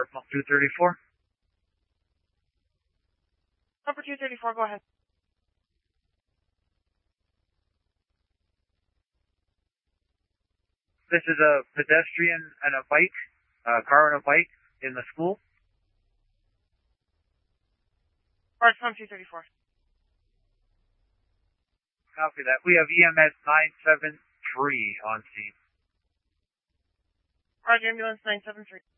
Pump 234. Number 234, go ahead. This is a pedestrian and a bike, a car and a bike in the school. Alright, Pump 234. Copy that. We have EMS 973 on scene. Roger, ambulance 973.